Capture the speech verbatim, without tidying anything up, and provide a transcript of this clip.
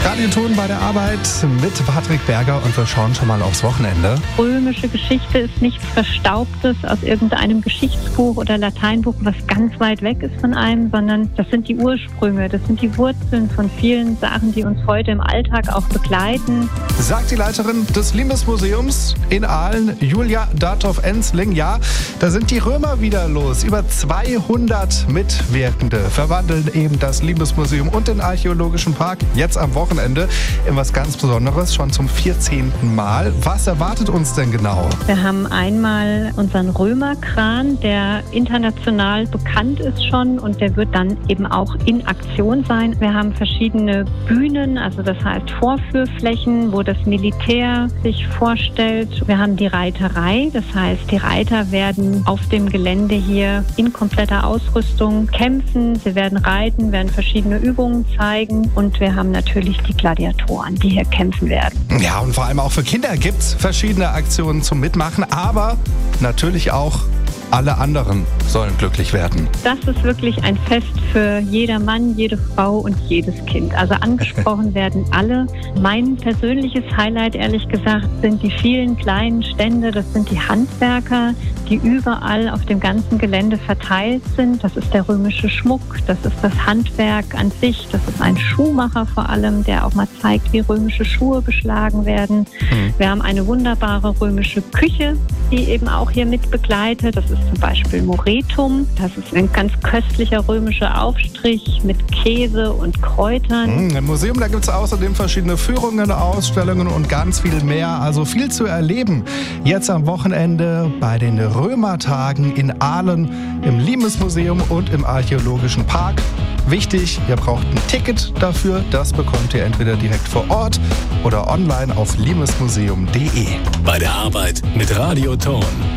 Radioton bei der Arbeit mit Patrick Berger und wir schauen schon mal aufs Wochenende. Römische Geschichte ist nichts Verstaubtes aus irgendeinem Geschichtsbuch oder Lateinbuch, was ganz weit weg ist von einem, sondern das sind die Ursprünge, das sind die Wurzeln von vielen Sachen, die uns heute im Alltag auch begleiten. Sagt die Leiterin des Limes-Museums in Aalen, Julia Dathoff-Ensling. Ja, da sind die Römer wieder los. Über zweihundert Mitwirkende verwandeln eben das Limes-Museum und den Archäologischen Park jetzt am Wochenende in was ganz Besonderes, schon zum vierzehnten Mal. Was erwartet uns denn genau? Wir haben einmal unseren Römerkran, der international bekannt ist schon und der wird dann eben auch in Aktion sein. Wir haben verschiedene Bühnen, also das heißt Vorführflächen, wo das Militär sich vorstellt. Wir haben die Reiterei, das heißt, die Reiter werden auf dem Gelände hier in kompletter Ausrüstung kämpfen. Sie werden reiten, werden verschiedene Übungen zeigen und wir haben natürlich die Gladiatoren, die hier kämpfen werden. Ja, und vor allem auch für Kinder gibt es verschiedene Aktionen zum Mitmachen, aber natürlich auch alle anderen sollen glücklich werden. Das ist wirklich ein Fest für jeder Mann, jede Frau und jedes Kind. Also angesprochen werden alle. Mein persönliches Highlight, ehrlich gesagt, sind die vielen kleinen Stände. Das sind die Handwerker, die überall auf dem ganzen Gelände verteilt sind. Das ist der römische Schmuck, das ist das Handwerk an sich. Das ist ein Schuhmacher vor allem, der auch mal zeigt, wie römische Schuhe geschlagen werden. Mhm. Wir haben eine wunderbare römische Küche, die eben auch hier mit begleitet. Das ist zum Beispiel Moretum. Das ist ein ganz köstlicher römischer Aufstrich mit Käse und Kräutern. Im Museum, da gibt es außerdem verschiedene Führungen, Ausstellungen und ganz viel mehr. Also viel zu erleben. Jetzt am Wochenende bei den Römertagen in Aalen, im Limes-Museum und im Archäologischen Park. Wichtig, ihr braucht ein Ticket dafür. Das bekommt ihr entweder direkt vor Ort oder online auf limesmuseum punkt de. Bei der Arbeit mit Radioton.